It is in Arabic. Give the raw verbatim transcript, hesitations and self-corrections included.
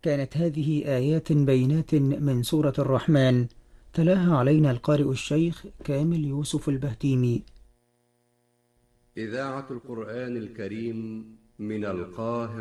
كانت هذه آيات بينات من سورة الرحمن، تلاها علينا القارئ الشيخ كامل يوسف البهتيمي. إذاعة القرآن الكريم من القاهرة.